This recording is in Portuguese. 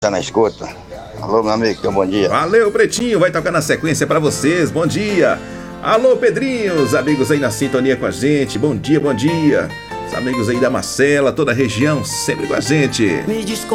Tá na escuta. Alô, meu amigo, bom dia. Valeu, Pretinho, vai tocar na sequência pra vocês, bom dia. Alô, Pedrinho, os amigos aí na sintonia com a gente, bom dia, bom dia. Os amigos aí da Marcela, toda a região, sempre com a gente.